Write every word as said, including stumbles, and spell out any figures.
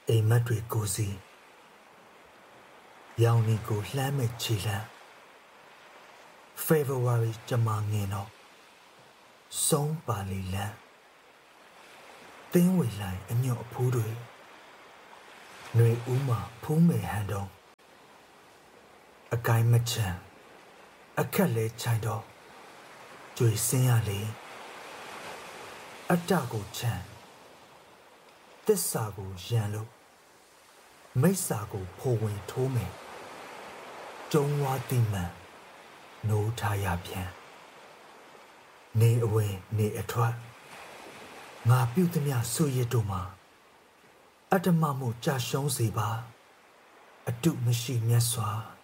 အိမ်မက်တွေကိုစီရောင်နီကိုလှမ်းမဲ့ခြေလှမ်း February ကြမှာငင်တော့ဆုံးပါလီလန်းသင်းဝေလိုင်းအညွတ်အဖိုးတွေຫນွေဦးမှာဖူးမယ်ဟန်တော့အကိုင်းမချမ်းအခက်လဲချိုင်တော့ကြွေစင်းရလေအတ္တကိုချမ်းသစ္စာကိုရန်လို့မိစ္ဆာကိုဖိုးဝင်ထိုးမယ်ကျုံဝါတိမှန်နိုးထားရပြန်နေအဝင်နေအထွက်ငါပြုသမျှဆွရစ်တို့မှာအတ္တမမှုကြာရှုံးစေပါအတုမရှိမြတ်စွာ